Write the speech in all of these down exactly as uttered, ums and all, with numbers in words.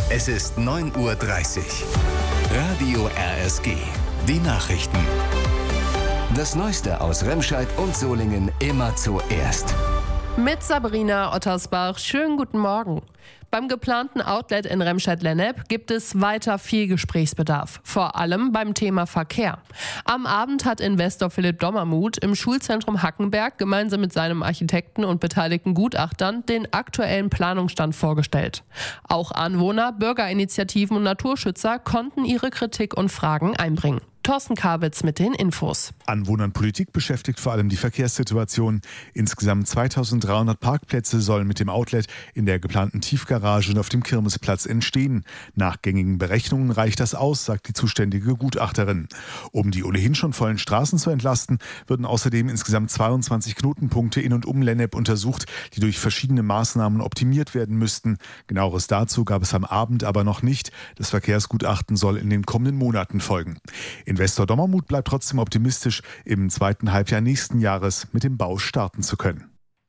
Es ist neun Uhr dreißig. Radio R S G. Die Nachrichten. Das Neueste aus Remscheid und Solingen immer zuerst. Mit Sabrina Ottersbach. Schönen guten Morgen. Beim geplanten Outlet in Remscheid-Lennep gibt es weiter viel Gesprächsbedarf, vor allem beim Thema Verkehr. Am Abend hat Investor Philipp Dommermuth im Schulzentrum Hackenberg gemeinsam mit seinem Architekten und beteiligten Gutachtern den aktuellen Planungsstand vorgestellt. Auch Anwohner, Bürgerinitiativen und Naturschützer konnten ihre Kritik und Fragen einbringen. Thorsten Kabitz mit den Infos. Anwohner und Politik beschäftigt vor allem die Verkehrssituation. Insgesamt zweitausenddreihundert Parkplätze sollen mit dem Outlet in der geplanten Tiefgarage und auf dem Kirmesplatz entstehen. Nach gängigen Berechnungen reicht das aus, sagt die zuständige Gutachterin. Um die ohnehin schon vollen Straßen zu entlasten, würden außerdem insgesamt zweiundzwanzig Knotenpunkte in und um Lennep untersucht, die durch verschiedene Maßnahmen optimiert werden müssten. Genaueres dazu gab es am Abend aber noch nicht. Das Verkehrsgutachten soll in den kommenden Monaten folgen. Investor Dommermuth bleibt trotzdem optimistisch, im zweiten Halbjahr nächsten Jahres mit dem Bau starten zu können.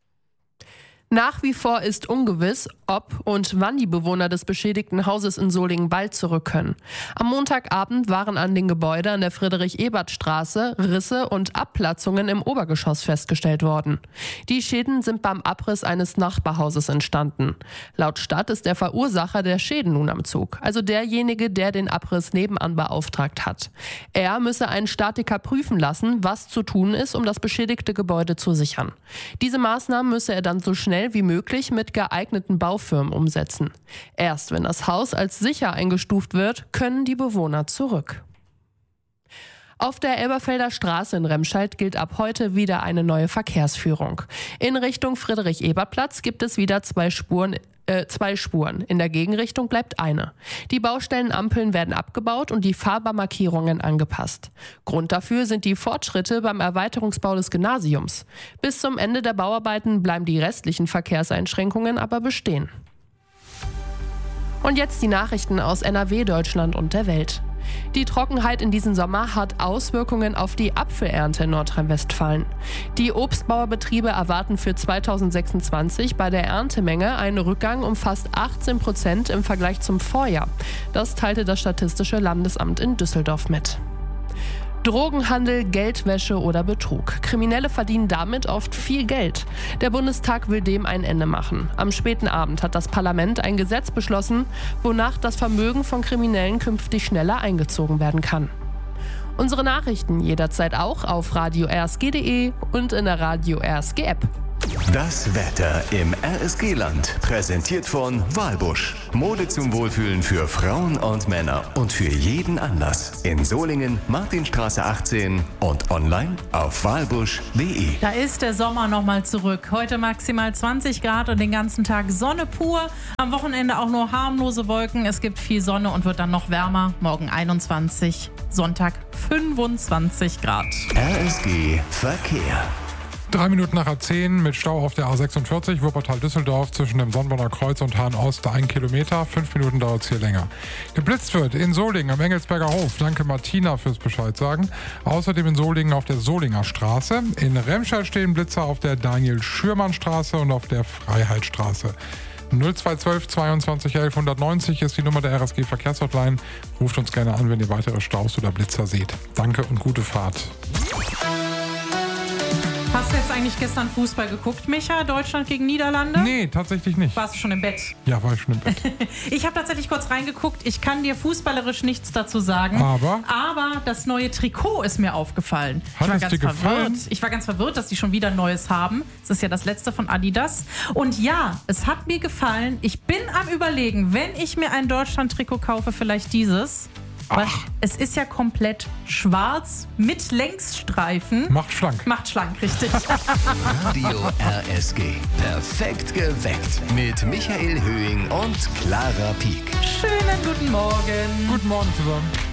Nach wie vor ist ungewiss, ob und wann die Bewohner des beschädigten Hauses in Solingen bald zurück können. Am Montagabend waren an den Gebäuden an der Friedrich-Ebert-Straße Risse und Abplatzungen im Obergeschoss festgestellt worden. Die Schäden sind beim Abriss eines Nachbarhauses entstanden. Laut Stadt ist der Verursacher der Schäden nun am Zug, also derjenige, der den Abriss nebenan beauftragt hat. Er müsse einen Statiker prüfen lassen, was zu tun ist, um das beschädigte Gebäude zu sichern. Diese Maßnahmen müsse er dann so schnell wie möglich mit geeigneten Baufirmen umsetzen. Erst wenn das Haus als sicher eingestuft wird, können die Bewohner zurück. Auf der Elberfelder Straße in Remscheid gilt ab heute wieder eine neue Verkehrsführung. In Richtung Friedrich-Ebert-Platz gibt es wieder zwei Spuren, äh, zwei Spuren. In der Gegenrichtung bleibt eine. Die Baustellenampeln werden abgebaut und die Fahrbahnmarkierungen angepasst. Grund dafür sind die Fortschritte beim Erweiterungsbau des Gymnasiums. Bis zum Ende der Bauarbeiten bleiben die restlichen Verkehrseinschränkungen aber bestehen. Und jetzt die Nachrichten aus N R W, Deutschland und der Welt. Die Trockenheit in diesem Sommer hat Auswirkungen auf die Apfelernte in Nordrhein-Westfalen. Die Obstbauerbetriebe erwarten für zweitausendsechsundzwanzig bei der Erntemenge einen Rückgang um fast achtzehn Prozent im Vergleich zum Vorjahr. Das teilte das Statistische Landesamt in Düsseldorf mit. Drogenhandel, Geldwäsche oder Betrug. Kriminelle verdienen damit oft viel Geld. Der Bundestag will dem ein Ende machen. Am späten Abend hat das Parlament ein Gesetz beschlossen, wonach das Vermögen von Kriminellen künftig schneller eingezogen werden kann. Unsere Nachrichten jederzeit auch auf radio r s g punkt d e und in der Radio R S G App. Das Wetter im R S G-Land, präsentiert von Walbusch. Mode zum Wohlfühlen für Frauen und Männer und für jeden Anlass. In Solingen, Martinstraße achtzehn und online auf walbusch punkt d e. Da ist der Sommer nochmal zurück. Heute maximal zwanzig Grad und den ganzen Tag Sonne pur. Am Wochenende auch nur harmlose Wolken. Es gibt viel Sonne und wird dann noch wärmer. Morgen einundzwanzig, Sonntag fünfundzwanzig Grad. R S G Verkehr. Drei Minuten nach zehn mit Stau auf der A sechsundvierzig, Wuppertal-Düsseldorf zwischen dem Sonnborner Kreuz und Hahn-Ost, ein Kilometer. Fünf Minuten dauert es hier länger. Geblitzt wird in Solingen am Engelsberger Hof. Danke Martina fürs Bescheid sagen. Außerdem in Solingen auf der Solinger Straße. In Remscheid stehen Blitzer auf der Daniel-Schürmann-Straße und auf der Freiheitsstraße. null zwei zwölf zweiundzwanzig elf hundertneunzig ist die Nummer der R S G Verkehrshotline. Ruft uns gerne an, wenn ihr weitere Staus oder Blitzer seht. Danke und gute Fahrt. Hast du jetzt eigentlich gestern Fußball geguckt, Micha? Deutschland gegen Niederlande? Nee, tatsächlich nicht. Warst du schon im Bett? Ja, war ich schon im Bett. Ich habe tatsächlich kurz reingeguckt. Ich kann dir fußballerisch nichts dazu sagen. Aber? Aber das neue Trikot ist mir aufgefallen. Hat ich war es ganz dir verwirrt. gefallen? Ich war ganz verwirrt, dass die schon wieder ein neues haben. Das ist ja das letzte von Adidas. Und ja, es hat mir gefallen. Ich bin am Überlegen, wenn ich mir ein Deutschland-Trikot kaufe, vielleicht dieses. Weil es ist ja komplett schwarz mit Längsstreifen. Macht schlank. Macht schlank, richtig. Radio R S G. Perfekt geweckt. Mit Michael Höhing und Clara Pieck. Schönen guten Morgen. Guten Morgen zusammen.